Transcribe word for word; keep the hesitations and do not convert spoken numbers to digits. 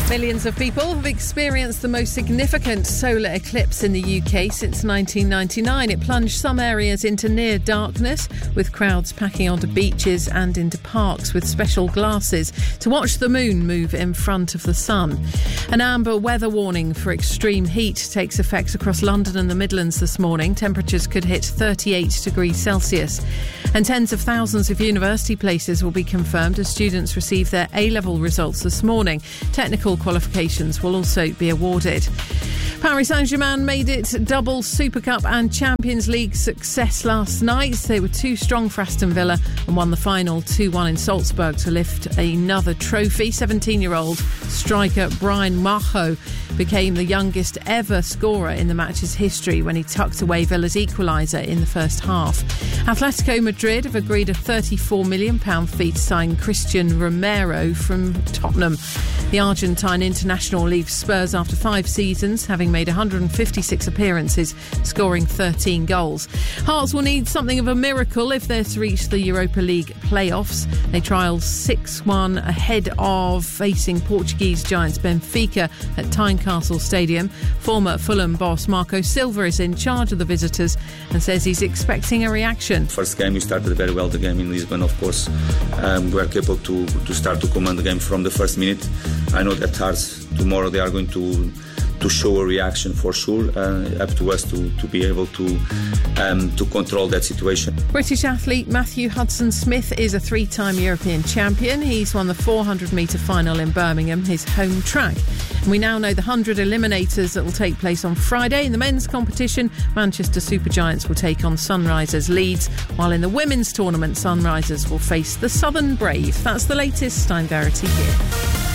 Millions of people have experienced the most significant solar eclipse in the U K since nineteen ninety-nine. It plunged some areas into near darkness, with crowds packing onto beaches and into parks with special glasses to watch the moon move in front of the sun. An amber weather warning for extreme heat takes effect across London and the Midlands this morning. Temperatures could hit thirty-eight degrees Celsius. And tens of thousands of university places will be confirmed as students receive their A-level results this morning. Technical qualifications will also be awarded. Paris Saint-Germain made it double Super Cup and Champions League success last night. They were too strong for Aston Villa and won the final two one in Salzburg to lift another trophy. seventeen-year-old striker Brian Majo became the youngest ever scorer in the match's history when he tucked away Villa's equaliser in the first half. Atletico Madrid have agreed a thirty-four million pounds fee to sign Christian Romero from Tottenham. The Argentine international leaves Spurs after five seasons, having made one hundred fifty-six appearances, scoring thirteen goals. Hearts will need something of a miracle if they're to reach the Europa League playoffs. They trialled six one ahead of facing Portuguese giants Benfica at Tynecastle Stadium. Former Fulham boss Marco Silva is in charge of the visitors and says he's expecting a reaction. First game, we started very well the game in Lisbon, of course. Um, we are capable to, to start to command the game from the first minute. I know that Hearts tomorrow they are going to to show a reaction for sure. Uh, up to us to, to be able to um, to control that situation. British athlete Matthew Hudson-Smith is a three-time European champion. He's won the four hundred metre final in Birmingham, his home track. And we now know the one hundred eliminators that will take place on Friday. In the men's competition, Manchester Supergiants will take on Sunrisers Leeds, while in the women's tournament, Sunrisers will face the Southern Brave. That's the latest. I'm Verity here.